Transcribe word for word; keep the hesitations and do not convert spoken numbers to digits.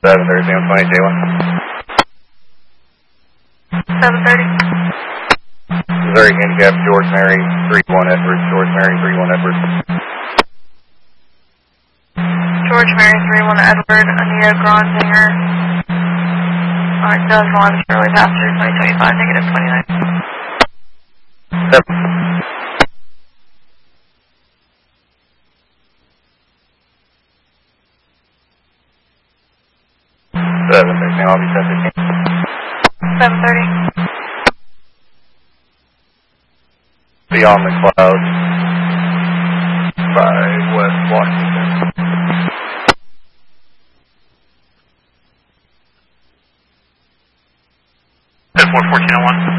seven thirty, one twenty, J one. seven thirty. Missouri handicap, George Mary, three one Edwards, George Mary, three one Edwards. George Mary, three one Edward, Anita Gronzinger. Alright, does launch early passenger twenty twenty-five, negative twenty-nine. Seven. Seven thirty, I'll be seven fifteen. seven thirty. Beyond the clouds by West Washington. four fourteen oh one.